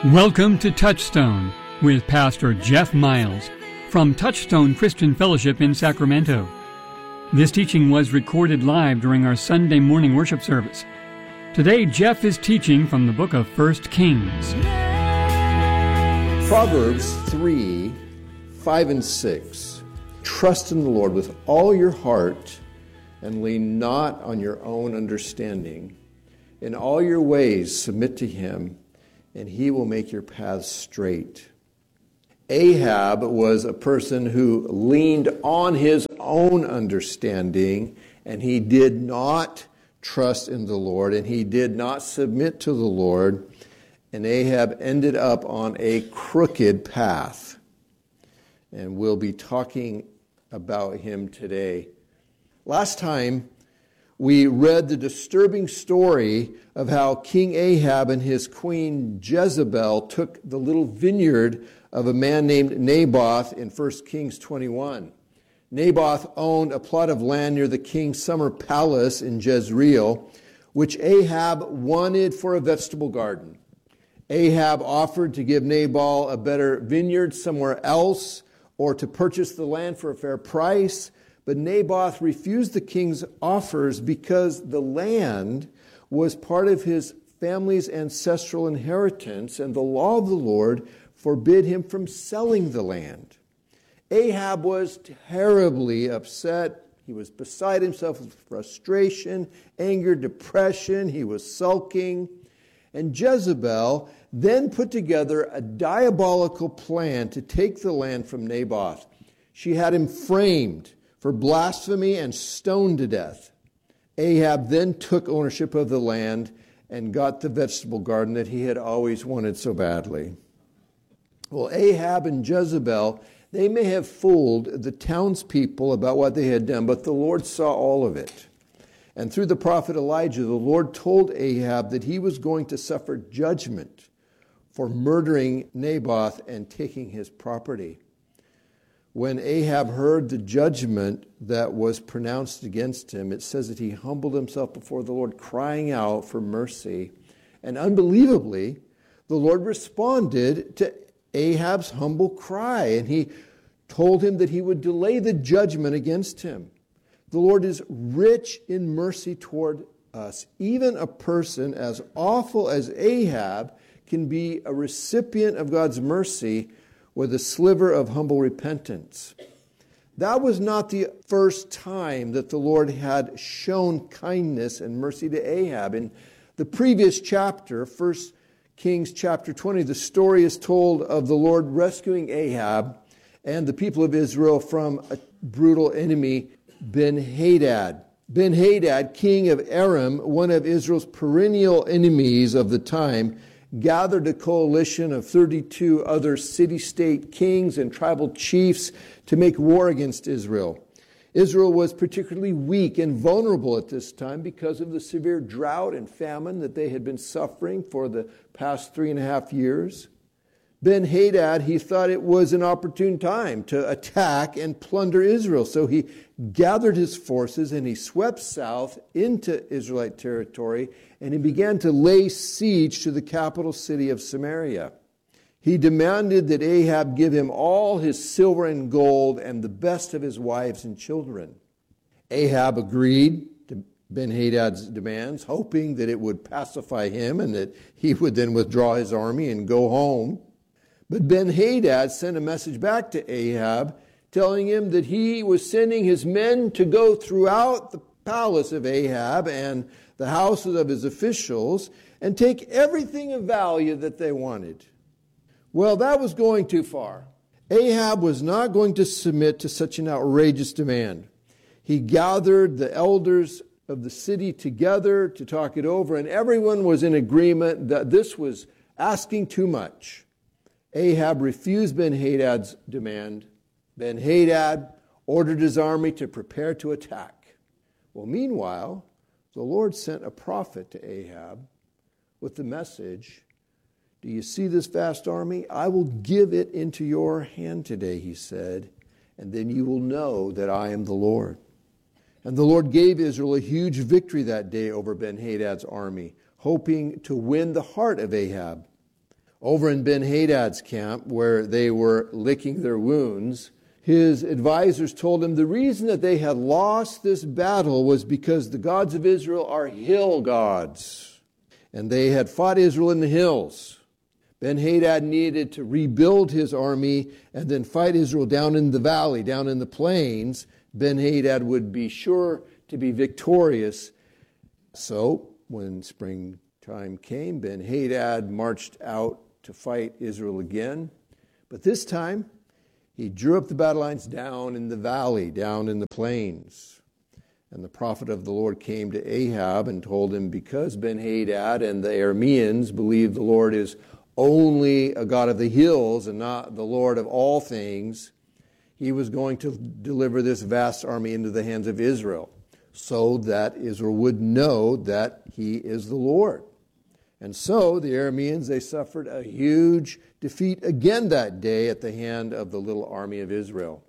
Welcome to Touchstone with Pastor Jeff Miles from Touchstone Christian Fellowship in Sacramento. This teaching was recorded live during our Sunday morning worship service. Today, Jeff is teaching from the book of 1 Kings. Proverbs 3, 5 and 6. Trust in the Lord with all your heart and lean not on your own understanding. In all your ways submit to him, and he will make your paths straight. Ahab was a person who leaned on his own understanding, and he did not trust in the Lord, and he did not submit to the Lord, and Ahab ended up on a crooked path. And we'll be talking about him today. Last time, we read the disturbing story of how King Ahab and his queen Jezebel took the little vineyard of a man named Naboth in 1 Kings 21. Naboth owned a plot of land near the king's summer palace in Jezreel, which Ahab wanted for a vegetable garden. Ahab offered to give Nabal a better vineyard somewhere else or to purchase the land for a fair price. But Naboth refused the king's offers because the land was part of his family's ancestral inheritance, and the law of the Lord forbid him from selling the land. Ahab was terribly upset. He was beside himself with frustration, anger, depression. He was sulking. And Jezebel then put together a diabolical plan to take the land from Naboth. She had him framed for blasphemy and stoned to death. Ahab then took ownership of the land and got the vegetable garden that he had always wanted so badly. Well, Ahab and Jezebel, they may have fooled the townspeople about what they had done, but the Lord saw all of it. And through the prophet Elijah, the Lord told Ahab that he was going to suffer judgment for murdering Naboth and taking his property. When Ahab heard the judgment that was pronounced against him, it says that he humbled himself before the Lord, crying out for mercy. And unbelievably, the Lord responded to Ahab's humble cry, and he told him that he would delay the judgment against him. The Lord is rich in mercy toward us. Even a person as awful as Ahab can be a recipient of God's mercy with a sliver of humble repentance. That was not the first time that the Lord had shown kindness and mercy to Ahab. In the previous chapter, 1 Kings chapter 20, the story is told of the Lord rescuing Ahab and the people of Israel from a brutal enemy, Ben-Hadad. Ben-Hadad, king of Aram, one of Israel's perennial enemies of the time, gathered a coalition of 32 other city-state kings and tribal chiefs to make war against Israel. Israel was particularly weak and vulnerable at this time because of the severe drought and famine that they had been suffering for the past 3.5 years. Ben-Hadad, he thought it was an opportune time to attack and plunder Israel. So he gathered his forces and he swept south into Israelite territory, and he began to lay siege to the capital city of Samaria. He demanded that Ahab give him all his silver and gold and the best of his wives and children. Ahab agreed to Ben-Hadad's demands, hoping that it would pacify him and that he would then withdraw his army and go home. But Ben-Hadad sent a message back to Ahab, telling him that he was sending his men to go throughout the palace of Ahab and the houses of his officials and take everything of value that they wanted. Well, that was going too far. Ahab was not going to submit to such an outrageous demand. He gathered the elders of the city together to talk it over, and everyone was in agreement that this was asking too much. Ahab refused Ben-Hadad's demand. Ben-Hadad ordered his army to prepare to attack. Well, meanwhile, the Lord sent a prophet to Ahab with the message, "Do you see this vast army? I will give it into your hand today," he said, "and then you will know that I am the Lord." And the Lord gave Israel a huge victory that day over Ben-Hadad's army, hoping to win the heart of Ahab. Over in Ben-Hadad's camp, where they were licking their wounds, his advisors told him the reason that they had lost this battle was because the gods of Israel are hill gods, and they had fought Israel in the hills. Ben-Hadad needed to rebuild his army and then fight Israel down in the valley, down in the plains. Ben-Hadad would be sure to be victorious. So, when springtime came, Ben-Hadad marched out to fight Israel again. But this time, he drew up the battle lines down in the valley, down in the plains. And the prophet of the Lord came to Ahab and told him, because Ben-Hadad and the Arameans believe the Lord is only a God of the hills and not the Lord of all things, he was going to deliver this vast army into the hands of Israel, so that Israel would know that he is the Lord. And so the Arameans, they suffered a huge defeat again that day at the hand of the little army of Israel.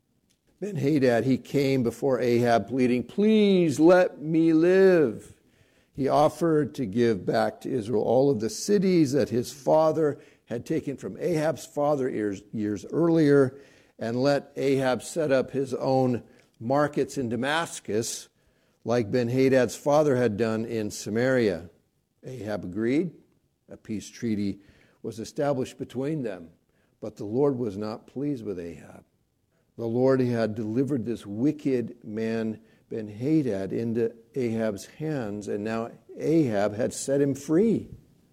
Ben-Hadad, he came before Ahab pleading, please let me live. He offered to give back to Israel all of the cities that his father had taken from Ahab's father years earlier, and let Ahab set up his own markets in Damascus, like Ben-Hadad's father had done in Samaria. Ahab agreed. A peace treaty was established between them. But the Lord was not pleased with Ahab. The Lord had delivered this wicked man, Ben-Hadad, into Ahab's hands, and now Ahab had set him free.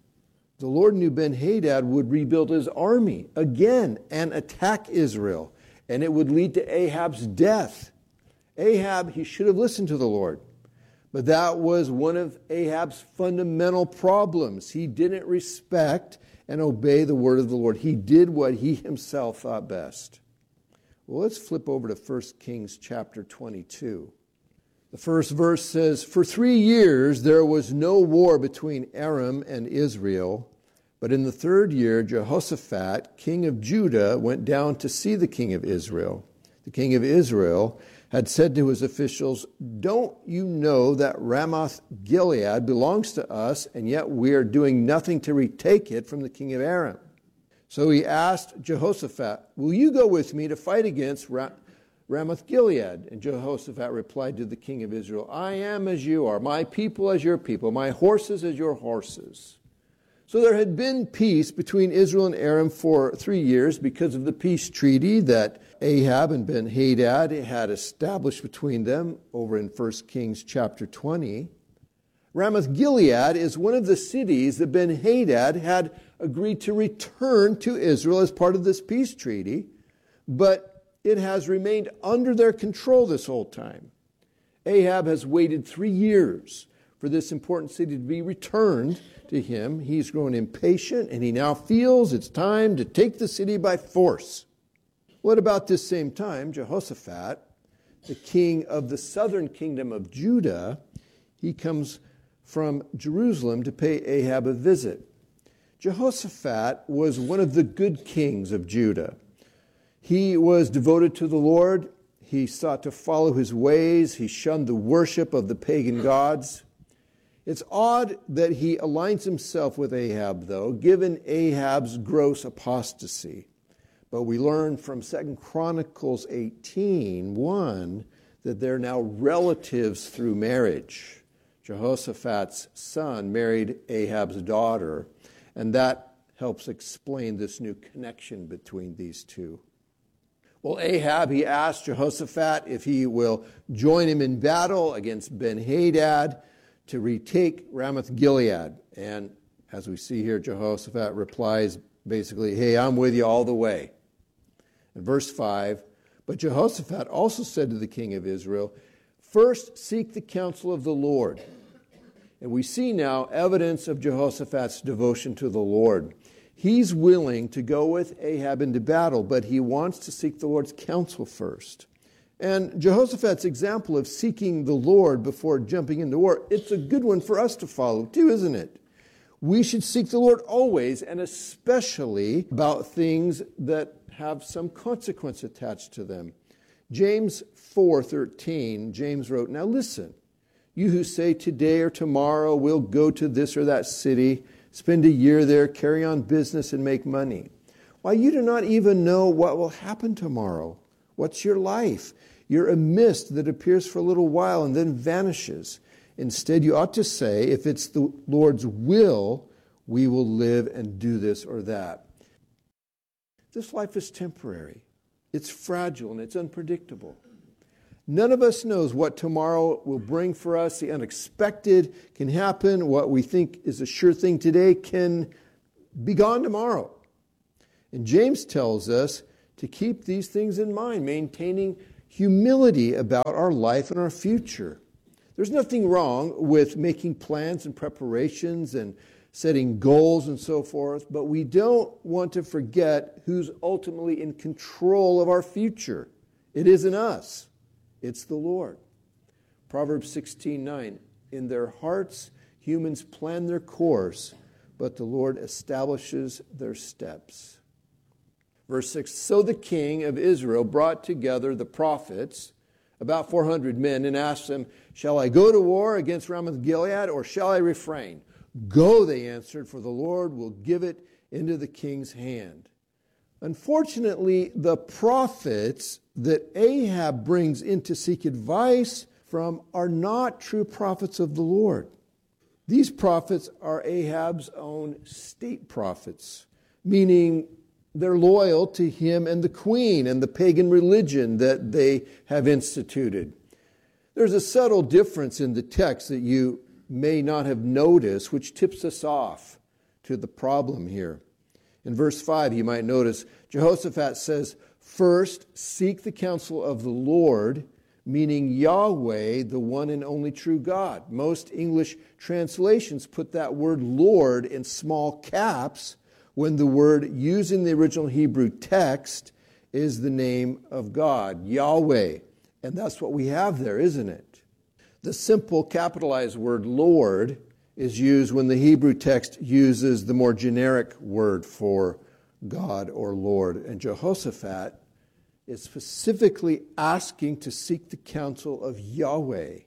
The Lord knew Ben-Hadad would rebuild his army again and attack Israel, and it would lead to Ahab's death. Ahab, he should have listened to the Lord. But that was one of Ahab's fundamental problems. He didn't respect and obey the word of the Lord. He did what he himself thought best. Well, let's flip over to 1 Kings chapter 22. The first verse says, for 3 years there was no war between Aram and Israel, but in the 3rd year Jehoshaphat, king of Judah, went down to see the king of Israel. The king of Israel had said to his officials, don't you know that Ramoth Gilead belongs to us, and yet we are doing nothing to retake it from the king of Aram? So he asked Jehoshaphat, will you go with me to fight against Ramoth Gilead? And Jehoshaphat replied to the king of Israel, I am as you are, my people as your people, my horses as your horses. So there had been peace between Israel and Aram for 3 years because of the peace treaty that Ahab and Ben-Hadad had established between them over in 1 Kings chapter 20. Ramoth Gilead is one of the cities that Ben-Hadad had agreed to return to Israel as part of this peace treaty, but it has remained under their control this whole time. Ahab has waited 3 years for this important city to be returned to him. He's grown impatient, and he now feels it's time to take the city by force. What about this same time, Jehoshaphat, the king of the southern kingdom of Judah, he comes from Jerusalem to pay Ahab a visit. Jehoshaphat was one of the good kings of Judah. He was devoted to the Lord. He sought to follow his ways. He shunned the worship of the pagan gods. It's odd that he aligns himself with Ahab, though, given Ahab's gross apostasy. But we learn from 2 Chronicles 18:1 that they're now relatives through marriage. Jehoshaphat's son married Ahab's daughter, and that helps explain this new connection between these two. Well, Ahab, he asked Jehoshaphat if he will join him in battle against Ben-Hadad to retake Ramoth Gilead. And as we see here, Jehoshaphat replies basically, hey, I'm with you all the way. In verse 5, but Jehoshaphat also said to the king of Israel, first seek the counsel of the Lord. And we see now evidence of Jehoshaphat's devotion to the Lord. He's willing to go with Ahab into battle, but he wants to seek the Lord's counsel first. And Jehoshaphat's example of seeking the Lord before jumping into war, it's a good one for us to follow too, isn't it? We should seek the Lord always, and especially about things that have some consequence attached to them. James 4:13, James wrote, now listen, you who say today or tomorrow we'll go to this or that city, spend a year there, carry on business, and make money. Why, you do not even know what will happen tomorrow. What's your life? You're a mist that appears for a little while and then vanishes. Instead, you ought to say, if it's the Lord's will, we will live and do this or that. This life is temporary. It's fragile and it's unpredictable. None of us knows what tomorrow will bring for us. The unexpected can happen. What we think is a sure thing today can be gone tomorrow. And James tells us to keep these things in mind, maintaining humility about our life and our future. There's nothing wrong with making plans and preparations and setting goals and so forth, but we don't want to forget who's ultimately in control of our future. It isn't us. It's the Lord. Proverbs 16:9, in their hearts humans plan their course, but the Lord establishes their steps. Verse 6, so the king of Israel brought together the prophets, about 400 men, and asked them, shall I go to war against Ramoth-Gilead, or shall I refrain? Go, they answered, for the Lord will give it into the king's hand. Unfortunately, the prophets that Ahab brings in to seek advice from are not true prophets of the Lord. These prophets are Ahab's own state prophets, meaning they're loyal to him and the queen and the pagan religion that they have instituted. There's a subtle difference in the text that you may not have noticed, which tips us off to the problem here. In verse 5, you might notice Jehoshaphat says, first, seek the counsel of the Lord, meaning Yahweh, the one and only true God. Most English translations put that word Lord in small caps when the word used in the original Hebrew text is the name of God, Yahweh. And that's what we have there, isn't it? The simple capitalized word Lord is used when the Hebrew text uses the more generic word for God or Lord. And Jehoshaphat is specifically asking to seek the counsel of Yahweh.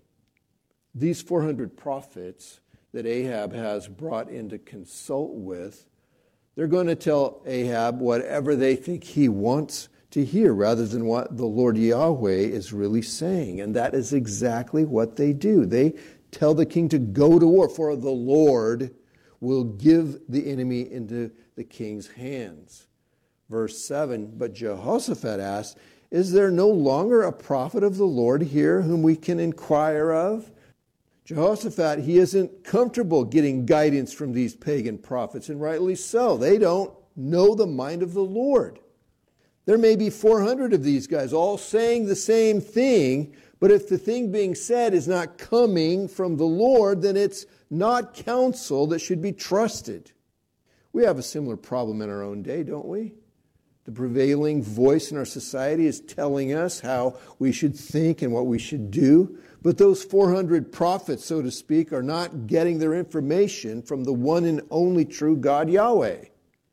These 400 prophets that Ahab has brought in to consult with, they're going to tell Ahab whatever they think he wants to hear rather than what the Lord Yahweh is really saying. And that is exactly what they do. They tell the king to go to war, for the Lord will give the enemy into the king's hands. Verse 7, but Jehoshaphat asked, is there no longer a prophet of the Lord here whom we can inquire of? Jehoshaphat, he isn't comfortable getting guidance from these pagan prophets, and rightly so. They don't know the mind of the Lord. There may be 400 of these guys all saying the same thing, but if the thing being said is not coming from the Lord, then it's not counsel that should be trusted. We have a similar problem in our own day, don't we? The prevailing voice in our society is telling us how we should think and what we should do. But those 400 prophets, so to speak, are not getting their information from the one and only true God, Yahweh.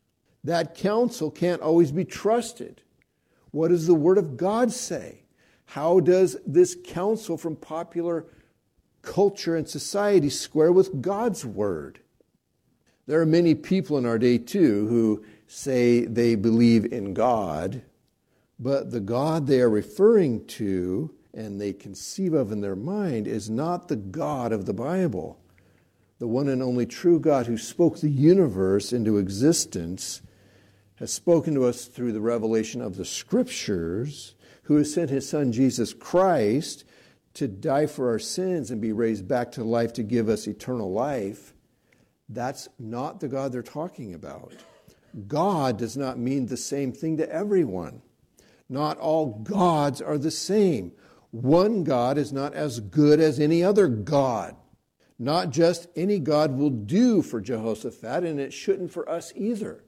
That counsel can't always be trusted. What does the Word of God say? How does this counsel from popular culture and society square with God's Word? There are many people in our day, too, who say they believe in God, but the God they are referring to and they conceive of in their mind is not the God of the Bible. The one and only true God who spoke the universe into existence has spoken to us through the revelation of the Scriptures, who has sent his Son Jesus Christ to die for our sins and be raised back to life to give us eternal life. That's not the God they're talking about. God does not mean the same thing to everyone. Not all gods are the same. One God is not as good as any other God. Not just any God will do for Jehoshaphat, and it shouldn't for us either.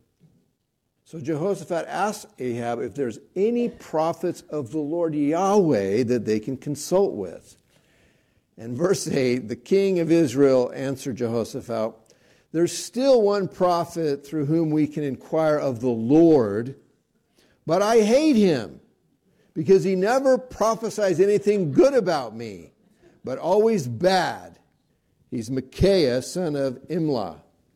So Jehoshaphat asks Ahab if there's any prophets of the Lord Yahweh that they can consult with. And verse 8, the king of Israel answered Jehoshaphat, there's still one prophet through whom we can inquire of the Lord, but I hate him because he never prophesies anything good about me, but always bad. He's Micaiah, son of Imlah.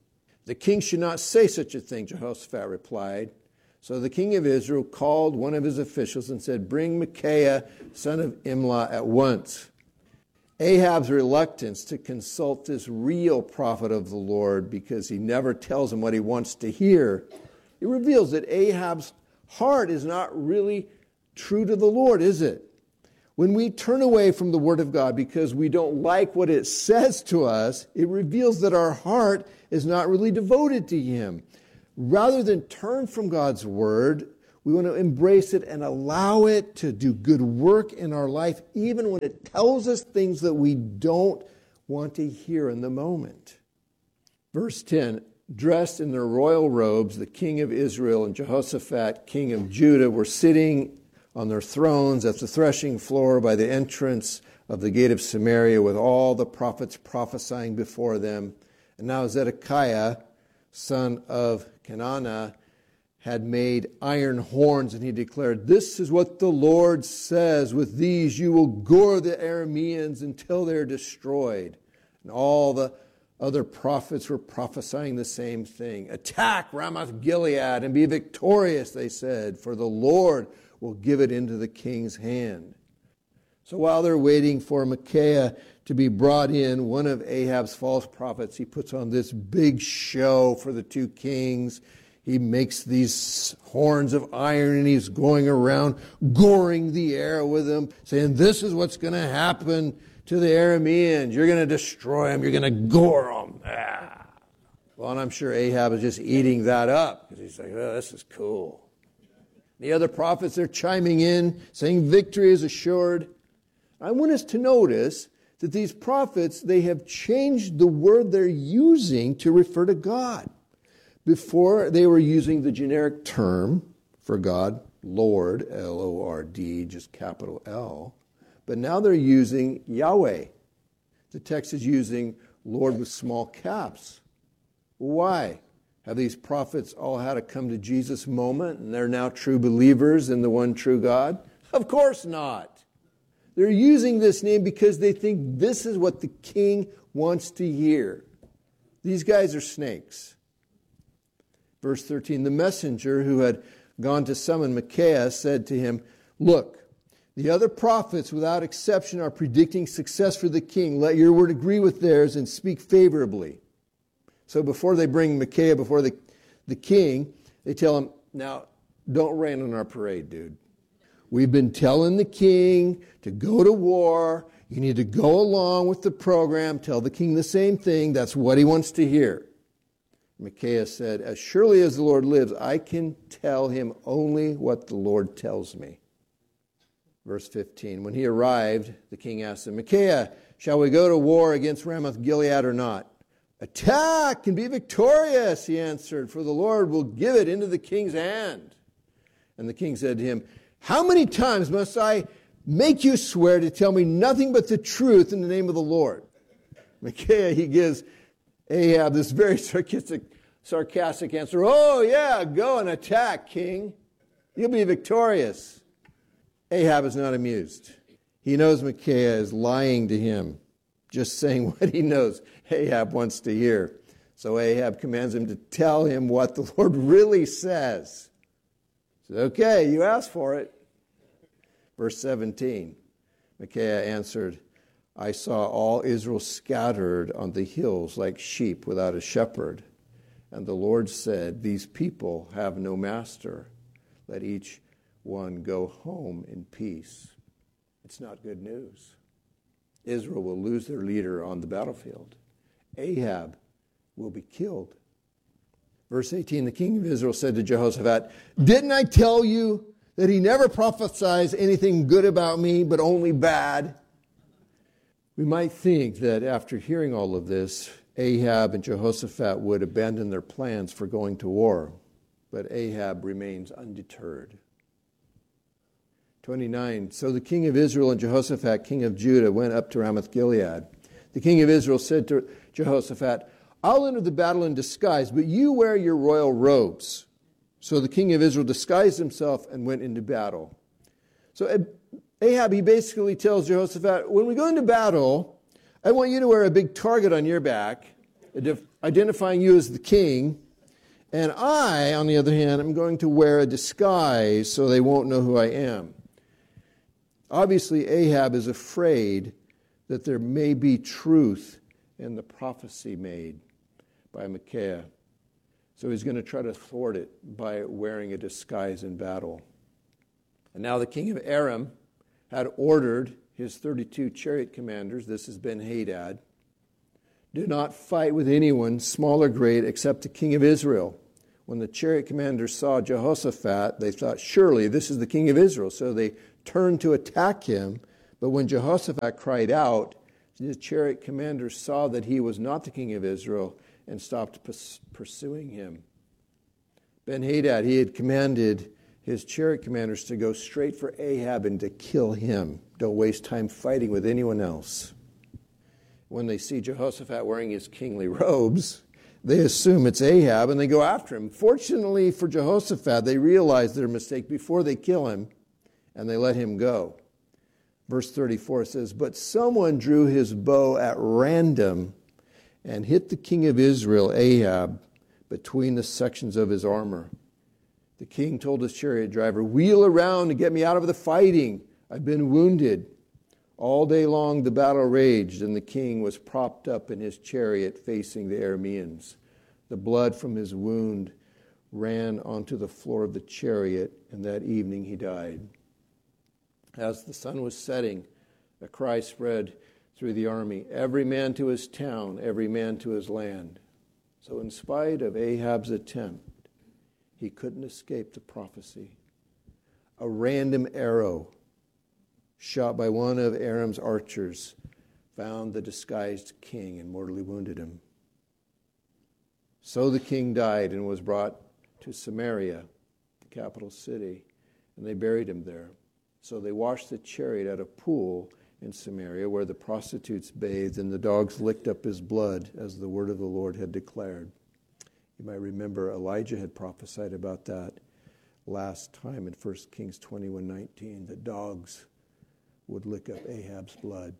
"The king should not say such a thing," Jehoshaphat replied. So the king of Israel called one of his officials and said, "Bring Micaiah, son of Imlah, at once." Ahab's reluctance to consult this real prophet of the Lord, because he never tells him what he wants to hear, it reveals that Ahab's heart is not really true to the Lord, is it? When we turn away from the Word of God because we don't like what it says to us, it reveals that our heart is not really devoted to Him. Rather than turn from God's Word, we want to embrace it and allow it to do good work in our life, even when it tells us things that we don't want to hear in the moment. Verse 10, dressed in their royal robes, the king of Israel and Jehoshaphat, king of Judah, were sitting on their thrones at the threshing floor by the entrance of the gate of Samaria, with all the prophets prophesying before them. And now Zedekiah, son of Kenana, had made iron horns, and he declared, "This is what the Lord says, with these you will gore the Arameans until they're destroyed." And all the other prophets were prophesying the same thing. "Attack Ramoth Gilead and be victorious," they said, "for the Lord will give it into the king's hand." So while they're waiting for Micaiah to be brought in, one of Ahab's false prophets, he puts on this big show for the two kings. He makes these horns of iron, and he's going around goring the air with them, saying, "This is what's going to happen to the Arameans. You're going to destroy them. You're going to gore them." Well, and I'm sure Ahab is just eating that up, because he's like, "Oh, this is cool." The other prophets are chiming in, saying victory is assured. I want us to notice that these prophets, they have changed the word they're using to refer to God. Before, they were using the generic term for God, Lord, L-O-R-D, just capital L. But now they're using Yahweh. The text is using Lord with small caps. Why? Have these prophets all had a come to Jesus moment, and they're now true believers in the one true God? Of course not. They're using this name because they think this is what the king wants to hear. These guys are snakes. Verse 13, the messenger who had gone to summon Micaiah said to him, "Look, the other prophets without exception are predicting success for the king. Let your word agree with theirs and speak favorably." So before they bring Micaiah before the king, they tell him, "Now, don't rain on our parade, dude. We've been telling the king to go to war. You need to go along with the program. Tell the king the same thing. That's what he wants to hear." Micaiah said, "As surely as the Lord lives, I can tell him only what the Lord tells me." Verse 15, when he arrived, the king asked him, "Micaiah, shall we go to war against Ramoth Gilead or not?" "Attack and be victorious," he answered, "for the Lord will give it into the king's hand." And the king said to him, "How many times must I make you swear to tell me nothing but the truth in the name of the Lord?" Micaiah, he gives Ahab this very sarcastic answer. "Oh yeah, go and attack, king. You'll be victorious." Ahab is not amused. He knows Micaiah is lying to him, just saying what he knows Ahab wants to hear. So Ahab commands him to tell him what the Lord really says. He says, "Okay, you asked for it." Verse 17, Micaiah answered, "I saw all Israel scattered on the hills like sheep without a shepherd. And the Lord said, 'These people have no master. Let each one go home in peace.'" It's not good news. Israel will lose their leader on the battlefield. Ahab will be killed. Verse 18, the king of Israel said to Jehoshaphat, "Didn't I tell you that he never prophesies anything good about me, but only bad?" We might think that after hearing all of this, Ahab and Jehoshaphat would abandon their plans for going to war. But Ahab remains undeterred. 29, so the king of Israel and Jehoshaphat, king of Judah, went up to Ramoth Gilead. The king of Israel said to Jehoshaphat, "I'll enter the battle in disguise, but you wear your royal robes." So the king of Israel disguised himself and went into battle. So Ahab, he basically tells Jehoshaphat, when we go into battle, I want you to wear a big target on your back. identifying you as the king. And I, on the other hand, am going to wear a disguise so they won't know who I am. Obviously, Ahab is afraid that there may be truth in the prophecy made by Micaiah. So he's going to try to thwart it by wearing a disguise in battle. And now the king of Aram had ordered his 32 chariot commanders, this has Ben-Hadad, do not fight with anyone, small or great, except the king of Israel. When the chariot commanders saw Jehoshaphat, they thought, surely this is the king of Israel. So they turned to attack him. But when Jehoshaphat cried out, the chariot commanders saw that he was not the king of Israel and stopped pursuing him. Ben-Hadad, he had commanded his chariot commanders to go straight for Ahab and to kill him. Don't waste time fighting with anyone else. When they see Jehoshaphat wearing his kingly robes, they assume it's Ahab and they go after him. Fortunately for Jehoshaphat, they realize their mistake before they kill him and they let him go. Verse 34 says, but someone drew his bow at random and hit the king of Israel, Ahab, between the sections of his armor. The king told his chariot driver, wheel around and get me out of the fighting. I've been wounded. All day long the battle raged, and the king was propped up in his chariot facing the Arameans. The blood from his wound ran onto the floor of the chariot, and that evening he died. As the sun was setting, a cry spread through the army, every man to his town, every man to his land. So in spite of Ahab's attempt, he couldn't escape the prophecy. A random arrow shot by one of Aram's archers found the disguised king and mortally wounded him. So the king died and was brought to Samaria, the capital city, and they buried him there. So they washed the chariot at a pool in Samaria where the prostitutes bathed, and the dogs licked up his blood as the word of the Lord had declared. You might remember Elijah had prophesied about that last time in 1 Kings 21:19, that dogs would lick up Ahab's blood.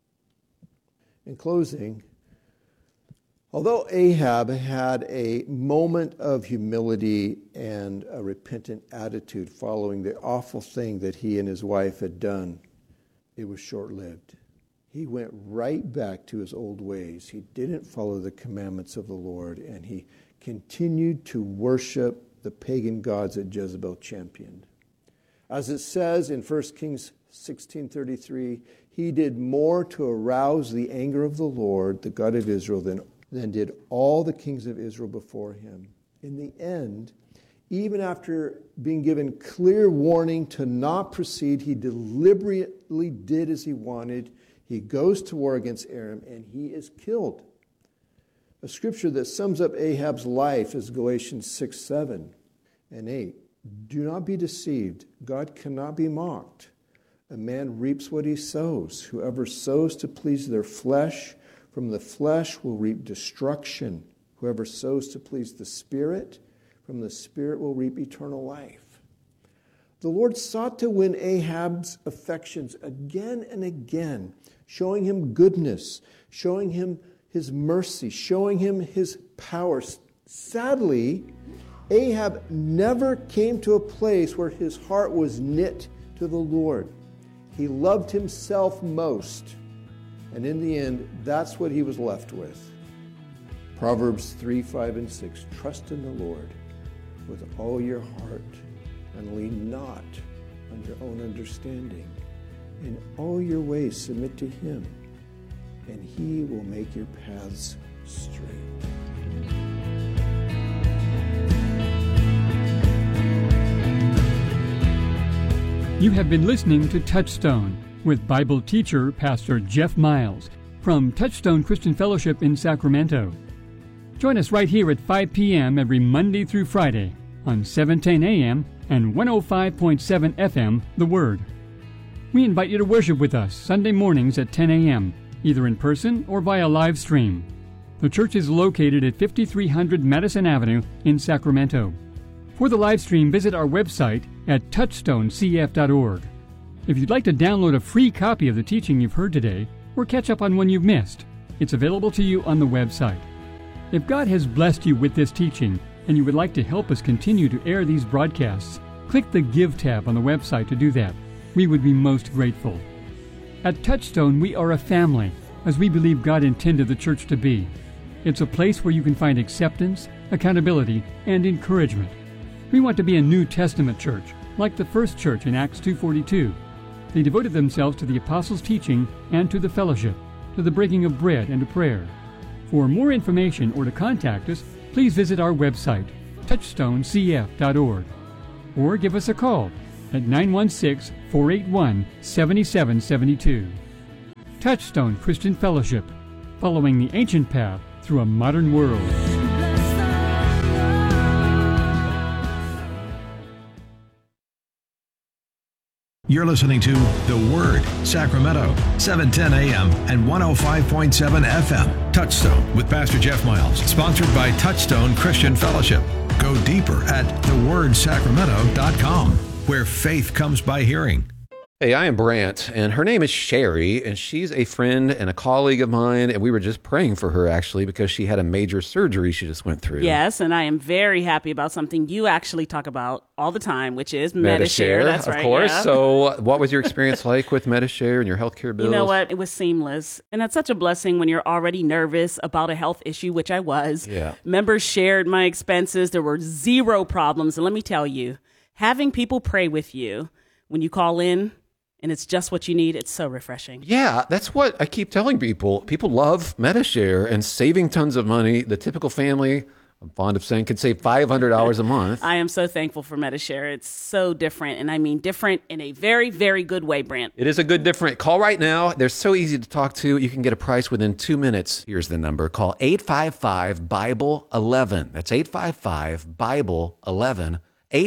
In closing, although Ahab had a moment of humility and a repentant attitude following the awful thing that he and his wife had done, it was short-lived. He went right back to his old ways. He didn't follow the commandments of the Lord, and he continued to worship the pagan gods that Jezebel championed. As it says in 1 Kings 16:33, he did more to arouse the anger of the Lord, the God of Israel, than did all the kings of Israel before him. In the end, even after being given clear warning to not proceed, he deliberately did as he wanted. He goes to war against Aram, and he is killed. A scripture that sums up Ahab's life is Galatians 6:7 and 8. Do not be deceived. God cannot be mocked. A man reaps what he sows. Whoever sows to please their flesh, from the flesh will reap destruction. Whoever sows to please the Spirit, from the Spirit will reap eternal life. The Lord sought to win Ahab's affections again and again, showing him goodness, showing him his mercy, showing him his power. Sadly, Ahab never came to a place where his heart was knit to the Lord. He loved himself most, and in the end, that's what he was left with. Proverbs 3:5 and 6, trust in the Lord with all your heart and lean not on your own understanding. In all your ways submit to him, and he will make your paths straight. You have been listening to Touchstone with Bible teacher Pastor Jeff Miles from Touchstone Christian Fellowship in Sacramento. Join us right here at 5 p.m. every Monday through Friday on 710 a.m. and 105.7 FM, The Word. We invite you to worship with us Sunday mornings at 10 a.m., either in person or via live stream. The church is located at 5300 Madison Avenue in Sacramento. For the live stream, visit our website at touchstonecf.org. If you'd like to download a free copy of the teaching you've heard today, or catch up on one you've missed, it's available to you on the website. If God has blessed you with this teaching and you would like to help us continue to air these broadcasts, click the Give tab on the website to do that. We would be most grateful. At Touchstone, we are a family, as we believe God intended the church to be. It's a place where you can find acceptance, accountability, and encouragement. We want to be a New Testament church, like the first church in Acts 2:42. They devoted themselves to the apostles' teaching and to the fellowship, to the breaking of bread and to prayer. For more information or to contact us, please visit our website, touchstonecf.org, or give us a call at 916-481-7772. Touchstone Christian Fellowship, following the ancient path through a modern world. You're listening to The Word, Sacramento, 710 AM and 105.7 FM. Touchstone with Pastor Jeff Miles, sponsored by Touchstone Christian Fellowship. Go deeper at thewordsacramento.com, where faith comes by hearing. Hey, I am Brant, and her name is Sherry, and she's a friend and a colleague of mine, and we were just praying for her, actually, because she had a major surgery she just went through. Yes, and I am very happy about something you actually talk about all the time, which is Medi-Share. That's right, of course. Yeah. So what was your experience like with Medi-Share and your healthcare bills? You know what? It was seamless, and that's such a blessing when you're already nervous about a health issue, which I was. Yeah. Members shared my expenses. There were zero problems, and let me tell you, having people pray with you when you call in, and it's just what you need, it's so refreshing. Yeah, that's what I keep telling people. People love Medi-Share and saving tons of money. The typical family, I'm fond of saying, could save $500 a month. I am so thankful for Medi-Share. It's so different, and I mean different in a very, very good way, Brant. It is a good different. Call right now. They're so easy to talk to. You can get a price within 2 minutes. Here's the number. Call 855-BIBLE-11. That's 855-BIBLE-11.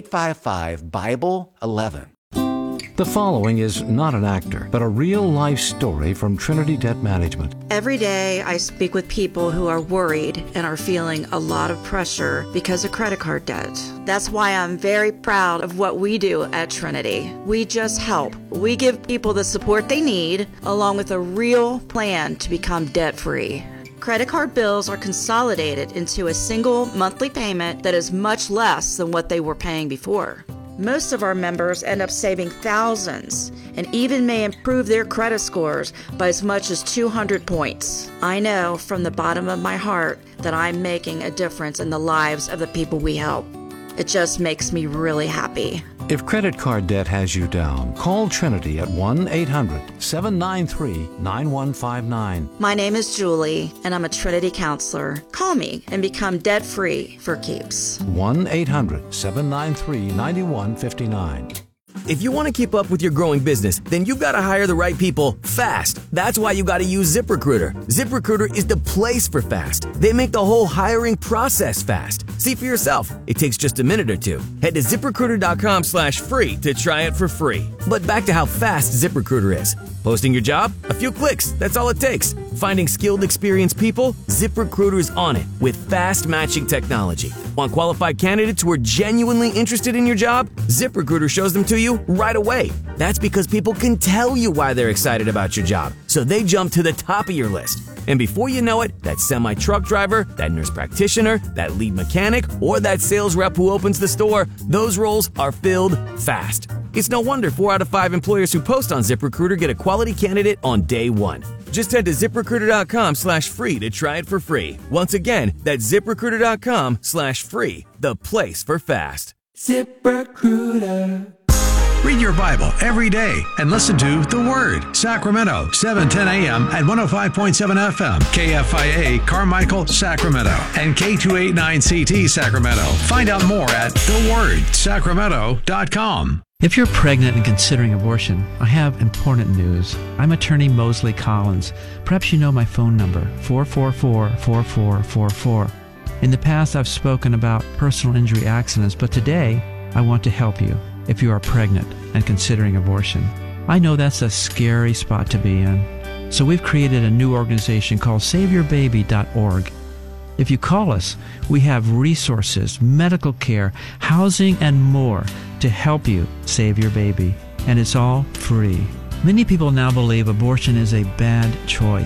855-BIBLE-11. The following is not an actor, but a real-life story from Trinity Debt Management. Every day I speak with people who are worried and are feeling a lot of pressure because of credit card debt. That's why I'm very proud of what we do at Trinity. We just help. We give people the support they need, along with a real plan to become debt-free. Credit card bills are consolidated into a single monthly payment that is much less than what they were paying before. Most of our members end up saving thousands and even may improve their credit scores by as much as 200 points. I know from the bottom of my heart that I'm making a difference in the lives of the people we help. It just makes me really happy. If credit card debt has you down, call Trinity at 1-800-793-9159. My name is Julie, and I'm a Trinity counselor. Call me and become debt-free for keeps. 1-800-793-9159. If you want to keep up with your growing business, then you've got to hire the right people fast. That's why you got to use ZipRecruiter. ZipRecruiter is the place for fast. They make the whole hiring process fast. See for yourself. It takes just a minute or two. Head to ZipRecruiter.com/free to try it for free. But back to how fast ZipRecruiter is. Posting your job? A few clicks. That's all it takes. Finding skilled, experienced people? ZipRecruiter's on it with fast matching technology. Want qualified candidates who are genuinely interested in your job? ZipRecruiter shows them to you right away. That's because people can tell you why they're excited about your job, so they jump to the top of your list. And before you know it, that semi-truck driver, that nurse practitioner, that lead mechanic, or that sales rep who opens the store, those roles are filled fast. It's no wonder 4 out of 5 employers who post on ZipRecruiter get a quality candidate on day one. Just head to ZipRecruiter.com/free to try it for free. Once again, that's ZipRecruiter.com/free, the place for fast. ZipRecruiter. Read your Bible every day and listen to The Word, Sacramento, 710 AM and 105.7 FM, KFIA Carmichael, Sacramento, and K289CT Sacramento. Find out more at thewordsacramento.com. If you're pregnant and considering abortion, I have important news. I'm attorney Mosley Collins. Perhaps you know my phone number, 444-4444. In the past, I've spoken about personal injury accidents, but today, I want to help you if you are pregnant and considering abortion. I know that's a scary spot to be in. So we've created a new organization called SaveYourBaby.org. If you call us, we have resources, medical care, housing, and more to help you save your baby. And it's all free. Many people now believe abortion is a bad choice.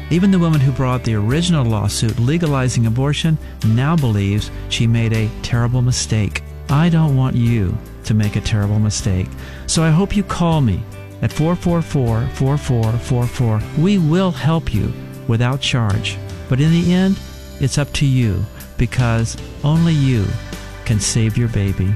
Even the woman who brought the original lawsuit legalizing abortion now believes she made a terrible mistake. I don't want you to make a terrible mistake. So I hope you call me at 444-4444. We will help you without charge. But in the end, it's up to you, because only you can save your baby.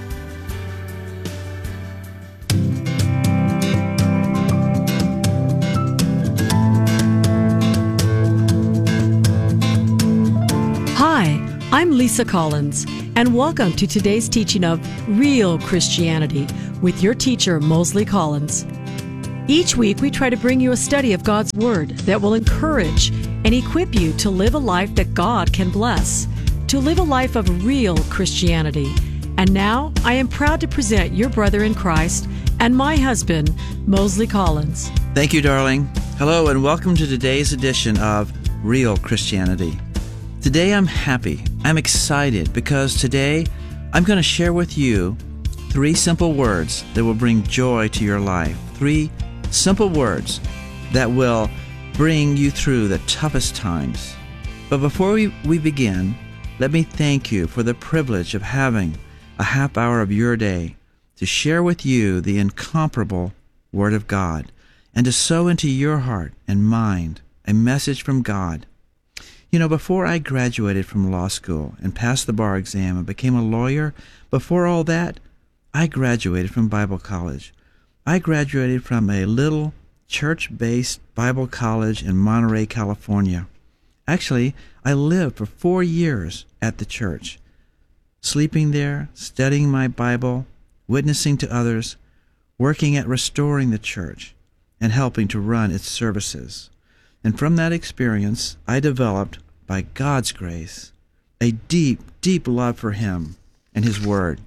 Hi, I'm Lisa Collins, and welcome to today's teaching of Real Christianity with your teacher, Mosley Collins. Each week, we try to bring you a study of God's Word that will encourage and equip you to live a life that God can bless, to live a life of real Christianity. And now, I am proud to present your brother in Christ and my husband, Mosley Collins. Thank you, darling. Hello, and welcome to today's edition of Real Christianity. Today I'm happy. I'm excited because today I'm going to share with you 3 simple words that will bring joy to your life. 3 simple words that will bring you through the toughest times. But before we begin, let me thank you for the privilege of having a half hour of your day to share with you the incomparable Word of God and to sow into your heart and mind a message from God. You know, before I graduated from law school and passed the bar exam and became a lawyer, before all that, I graduated from Bible college. I graduated from a little church-based Bible college in Monterey, California. Actually, I lived for 4 years at the church, sleeping there, studying my Bible, witnessing to others, working at restoring the church, and helping to run its services. And from that experience, I developed, by God's grace, a deep, deep love for Him and His Word.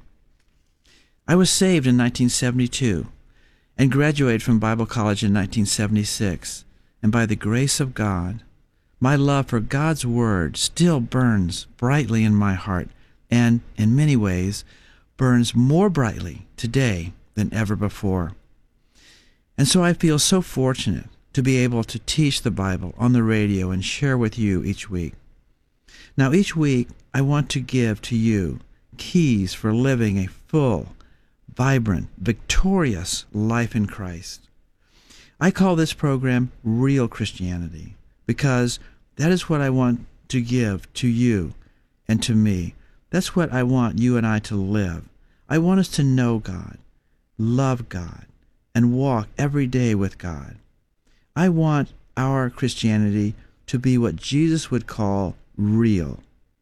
I was saved in 1972 and graduated from Bible college in 1976. And by the grace of God, my love for God's Word still burns brightly in my heart and, in many ways, burns more brightly today than ever before. And so I feel so fortunate to be able to teach the Bible on the radio and share with you each week. Now, each week, I want to give to you keys for living a full, vibrant, victorious life in Christ. I call this program Real Christianity because that is what I want to give to you and to me. That's what I want you and I to live. I want us to know God, love God, and walk every day with God. I want our Christianity to be what Jesus would call real.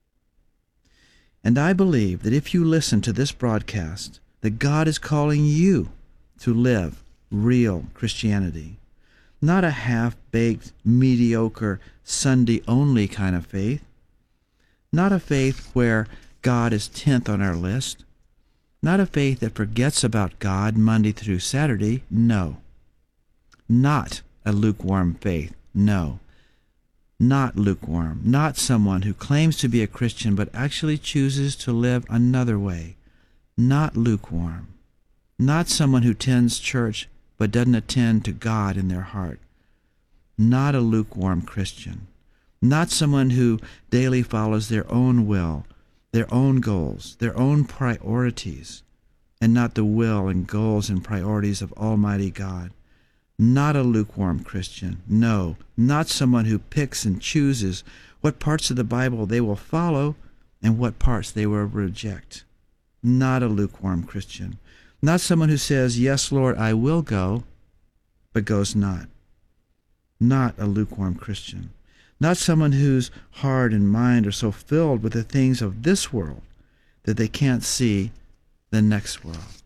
And I believe that if you listen to this broadcast, that God is calling you to live real Christianity. Not a half-baked, mediocre, Sunday-only kind of faith. Not a faith where God is 10th on our list. Not a faith that forgets about God Monday through Saturday. No. Not a lukewarm faith. No. Not lukewarm. Not someone who claims to be a Christian but actually chooses to live another way. Not lukewarm. Not someone who attends church but doesn't attend to God in their heart. Not a lukewarm Christian. Not someone who daily follows their own will, their own goals, their own priorities, and not the will and goals and priorities of Almighty God. Not a lukewarm Christian. No, not someone who picks and chooses what parts of the Bible they will follow and what parts they will reject. Not a lukewarm Christian. Not someone who says, "Yes, Lord, I will go," but goes not. Not a lukewarm Christian. Not someone whose heart and mind are so filled with the things of this world that they can't see the next world.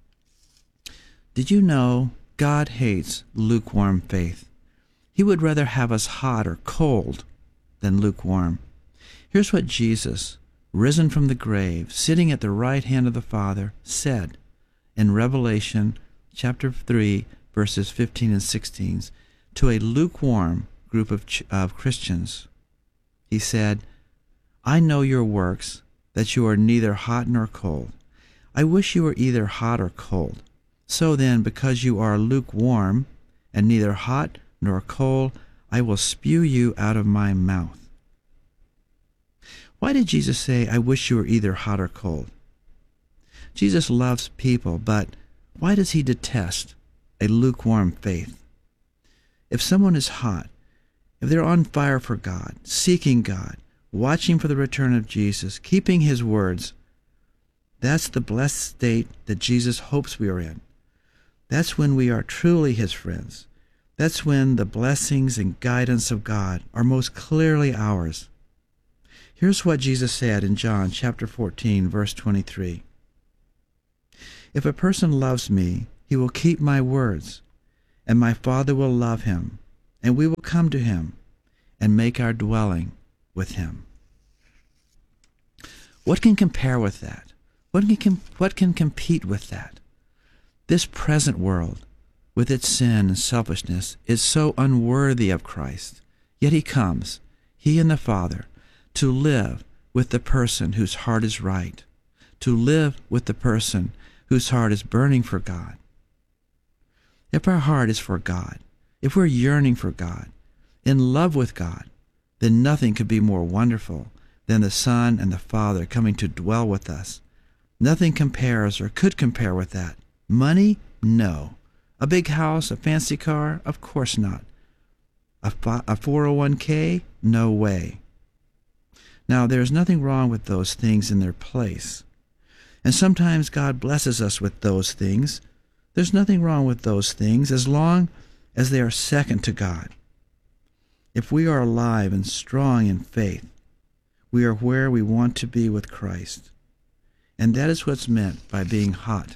Did you know God hates lukewarm faith? He would rather have us hot or cold than lukewarm. Here's what Jesus, risen from the grave, sitting at the right hand of the Father, said in Revelation chapter 3, verses 15 and 16, to a lukewarm group of Christians. He said, "I know your works, that you are neither hot nor cold. I wish you were either hot or cold. So then, because you are lukewarm and neither hot nor cold, I will spew you out of my mouth. Why did Jesus say, I wish you were either hot or cold? Jesus loves people, but why does he detest a lukewarm faith? If someone is hot, if they're on fire for God, seeking God, watching for the return of Jesus, keeping his words, that's the blessed state that Jesus hopes we are in. That's when we are truly his friends. That's when the blessings and guidance of God are most clearly ours. Here's what Jesus said in John chapter 14, verse 23. If a person loves me, he will keep my words, and my Father will love him, and we will come to him and make our dwelling with him. What can compare with that? What can compete with that? This present world, with its sin and selfishness, is so unworthy of Christ. Yet he comes, he and the Father, to live with the person whose heart is right, to live with the person whose heart is burning for God. If our heart is for God, if we're yearning for God, in love with God, then nothing could be more wonderful than the Son and the Father coming to dwell with us. Nothing compares or could compare with that. Money? No. A big house, a fancy car? Of course not. A 401k? No way. Now, there's nothing wrong with those things in their place. And sometimes God blesses us with those things. There's nothing wrong with those things as long as they are second to God. If we are alive and strong in faith, we are where we want to be with Christ. And that is what's meant by being hot.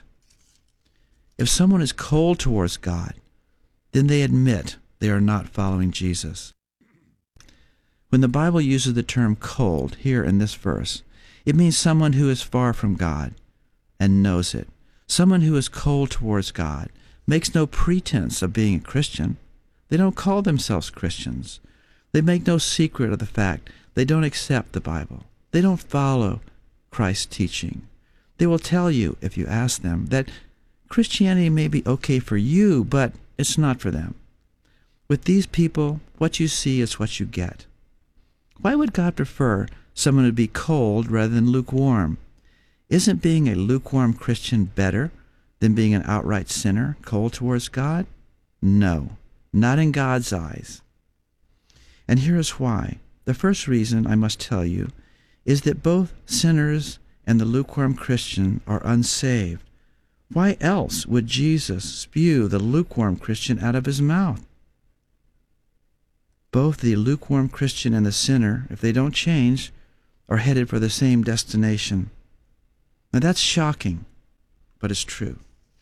If someone is cold towards God, then they admit they are not following Jesus. When the Bible uses the term cold here in this verse, it means someone who is far from God and knows it. Someone who is cold towards God makes no pretense of being a Christian. They don't call themselves Christians. They make no secret of the fact they don't accept the Bible. They don't follow Christ's teaching. They will tell you, if you ask them, that Christianity may be okay for you, but it's not for them. With these people, what you see is what you get. Why would God prefer someone to be cold rather than lukewarm? Isn't being a lukewarm Christian better than being an outright sinner, cold towards God? No, not in God's eyes. And here is why. The first reason I must tell you is that both sinners and the lukewarm Christian are unsaved. Why else would Jesus spew the lukewarm Christian out of his mouth? Both the lukewarm Christian and the sinner, if they don't change, are headed for the same destination. Now that's shocking, but it's true.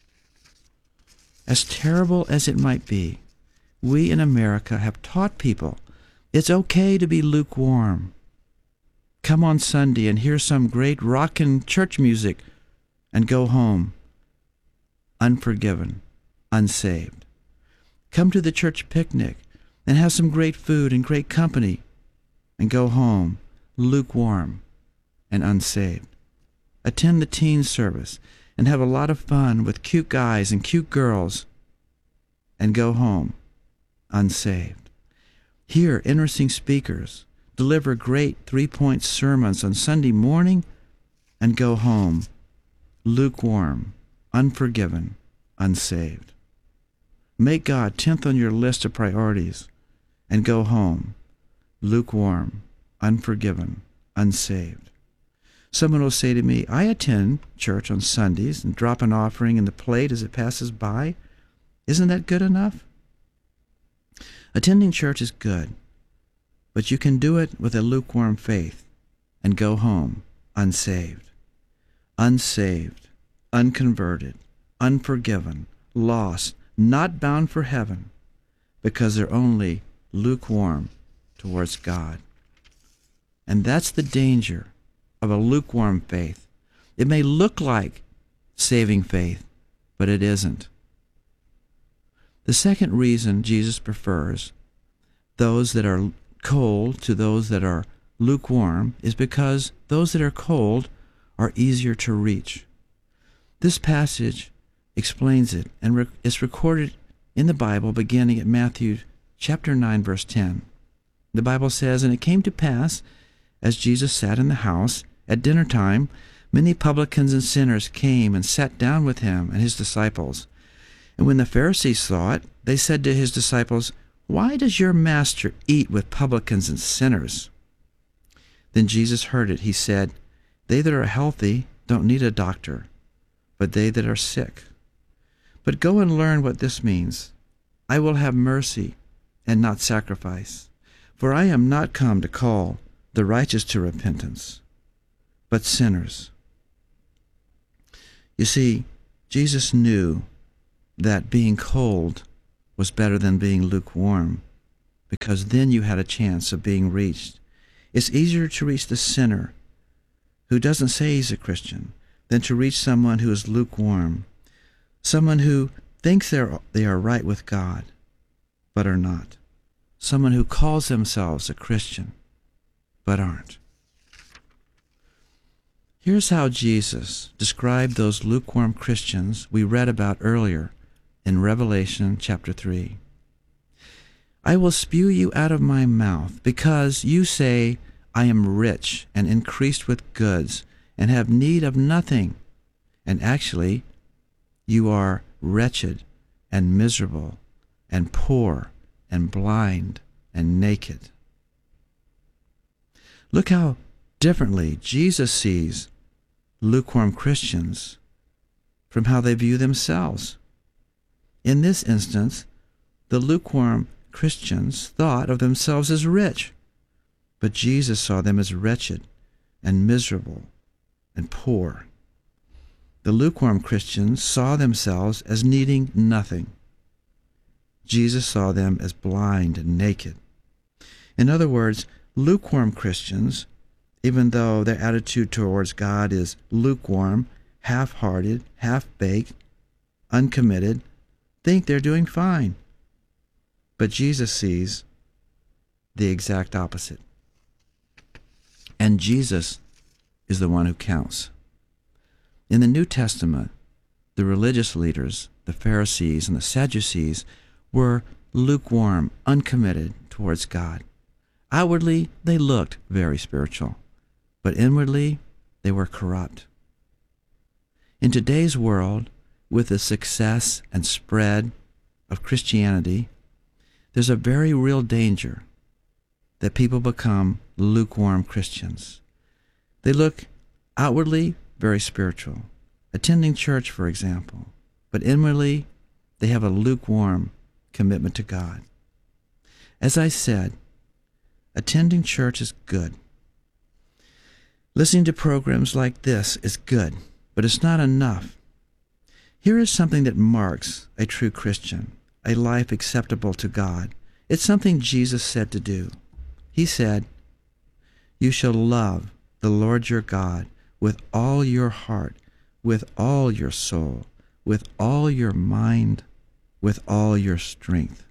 As terrible as it might be, we in America have taught people it's okay to be lukewarm. Come on Sunday and hear some great rockin' church music and go home unforgiven, unsaved. Come to the church picnic and have some great food and great company and go home lukewarm and unsaved. Attend the teen service and have a lot of fun with cute guys and cute girls and go home unsaved. Hear interesting speakers deliver great 3-point sermons on Sunday morning and go home lukewarm, unforgiven, unsaved. Make God 10th on your list of priorities and go home lukewarm, unforgiven, unsaved. Someone will say to me, I attend church on Sundays and drop an offering in the plate as it passes by. Isn't that good enough? Attending church is good, but you can do it with a lukewarm faith and go home unsaved. Unsaved, unconverted, unforgiven, lost, not bound for heaven, because they're only lukewarm towards God. And that's the danger of a lukewarm faith. It may look like saving faith, but it isn't. The second reason Jesus prefers those that are cold to those that are lukewarm is because those that are cold are easier to reach. This passage explains it, and it's recorded in the Bible beginning at Matthew chapter 9, verse 10. The Bible says, "And it came to pass, as Jesus sat in the house at dinner time, many publicans and sinners came and sat down with him and his disciples. And when the Pharisees saw it, they said to his disciples, 'Why does your master eat with publicans and sinners?' Then Jesus heard it. He said, 'They that are healthy don't need a doctor, but they that are sick. But go and learn what this means. I will have mercy and not sacrifice. For I am not come to call the righteous to repentance, but sinners.'" You see, Jesus knew that being cold was better than being lukewarm, because then you had a chance of being reached. It's easier to reach the sinner who doesn't say he's a Christian than to reach someone who is lukewarm, someone who thinks they are right with God, but are not, someone who calls themselves a Christian, but aren't. Here's how Jesus described those lukewarm Christians we read about earlier in Revelation chapter 3. "I will spew you out of my mouth, because you say, 'I am rich and increased with goods, and have need of nothing,' and actually you are wretched and miserable and poor and blind and naked." Look how differently Jesus sees lukewarm Christians from how they view themselves. In this instance, the lukewarm Christians thought of themselves as rich, but Jesus saw them as wretched and miserable and poor. The lukewarm Christians saw themselves as needing nothing. Jesus saw them as blind and naked. In other words, lukewarm Christians, even though their attitude towards God is lukewarm, half-hearted, half-baked, uncommitted, think they're doing fine. But Jesus sees the exact opposite. And Jesus is the one who counts. In the New Testament, the religious leaders, the Pharisees and the Sadducees, were lukewarm, uncommitted towards God. Outwardly, they looked very spiritual, but inwardly, they were corrupt. In today's world, with the success and spread of Christianity, there's a very real danger that people become lukewarm Christians. They look outwardly very spiritual, attending church, for example, but inwardly, they have a lukewarm commitment to God. As I said, attending church is good. Listening to programs like this is good, but it's not enough. Here is something that marks a true Christian, a life acceptable to God. It's something Jesus said to do. He said, "You shall love the Lord your God with all your heart, with all your soul, with all your mind, with all your strength."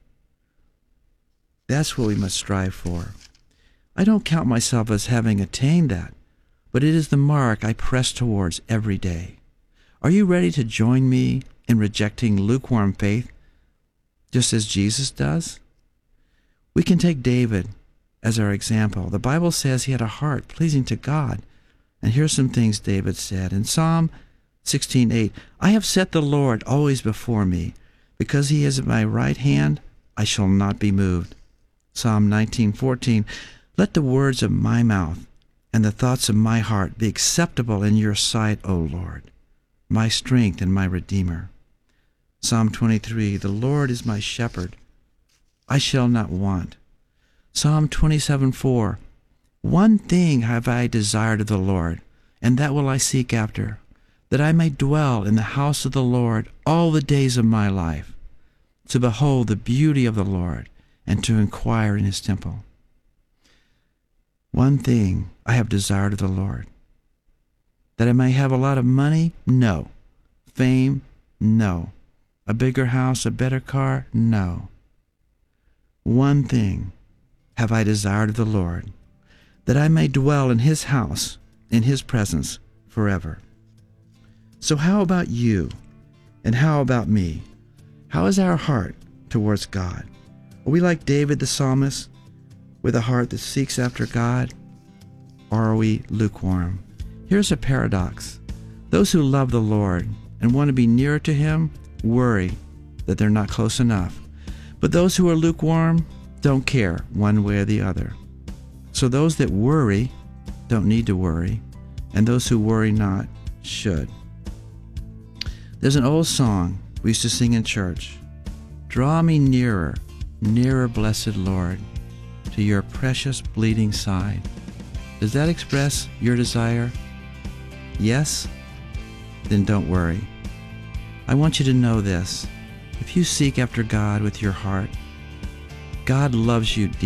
That's what we must strive for. I don't count myself as having attained that, but it is the mark I press towards every day. Are you ready to join me in rejecting lukewarm faith, just as Jesus does? We can take David as our example. The Bible says he had a heart pleasing to God. And here's some things David said. In Psalm 16:8, "I have set the Lord always before me. Because he is at my right hand, I shall not be moved." Psalm 19:14, "Let the words of my mouth and the thoughts of my heart be acceptable in your sight, O Lord, my strength and my Redeemer." Psalm 23, "The Lord is my shepherd. I shall not want." Psalm 27:4, "One thing have I desired of the Lord, and that will I seek after, that I may dwell in the house of the Lord all the days of my life, to behold the beauty of the Lord, and to inquire in his temple." One thing I have desired of the Lord, that I may have a lot of money? No. Fame? No. A bigger house, a better car? No. One thing have I desired of the Lord, that I may dwell in his house, in his presence, forever. So how about you? And how about me? How is our heart towards God? Are we like David the psalmist, with a heart that seeks after God? Or are we lukewarm? Here's a paradox. Those who love the Lord and want to be nearer to Him worry that they're not close enough. But those who are lukewarm don't care one way or the other. So those that worry don't need to worry, and those who worry not should. There's an old song we used to sing in church. Draw me nearer, nearer, blessed Lord, to your precious bleeding side. Does that express your desire? Yes? Then don't worry. I want you to know this. If you seek after God with your heart, God loves you deeply.